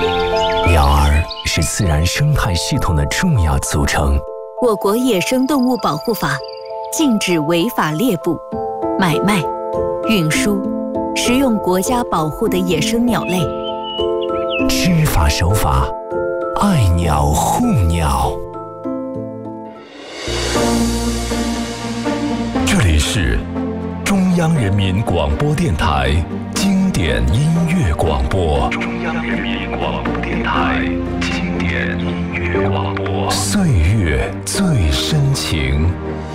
鸟儿是自然生态系统的重要组成。 我国野生动物保护法禁止违法猎捕、买卖、运输、食用国家保护的野生鸟类。 知法守法，爱鸟护鸟。这里是中央人民广播电台经典音乐广播。中央人民广播电台经典音乐广播。岁月最深情。